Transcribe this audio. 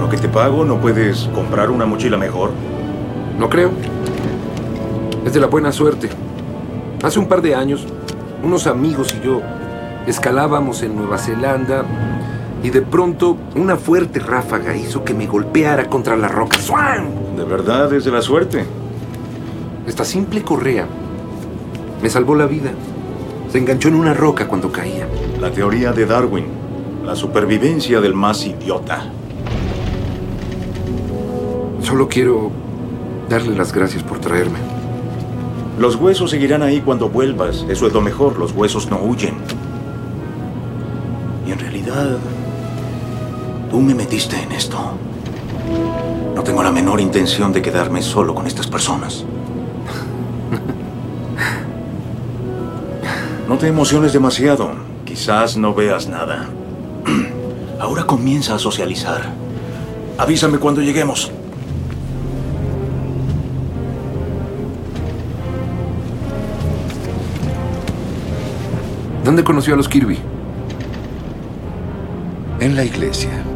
lo que te pago, ¿no puedes comprar una mochila mejor? No creo. Es de la buena suerte. Hace un par de años, unos amigos y yo escalábamos en Nueva Zelanda y de pronto una fuerte ráfaga hizo que me golpeara contra la roca. ¡Swan! ¿De verdad es de la suerte? Esta simple correa me salvó la vida. Se enganchó en una roca cuando caía. La teoría de Darwin. La supervivencia del más idiota. Solo quiero darle las gracias por traerme. Los huesos seguirán ahí cuando vuelvas. Eso es lo mejor. Los huesos no huyen. Y en realidad, tú me metiste en esto. No tengo la menor intención de quedarme solo con estas personas. No te emociones demasiado. Quizás no veas nada. Ahora comienza a socializar. Avísame cuando lleguemos. ¿Dónde conoció a los Kirby? En la iglesia.